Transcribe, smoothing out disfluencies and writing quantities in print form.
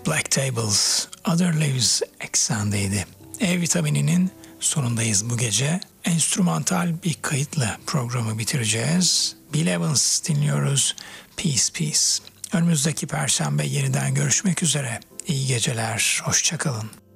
Black Tables, Other Lives Eksen'deydi. E vitamininin sonundayız bu gece. Enstrümantal bir kayıtla programı bitireceğiz. Bill Evans dinliyoruz. Peace Peace. Önümüzdeki Perşembe yeniden görüşmek üzere. İyi geceler, hoşça kalın.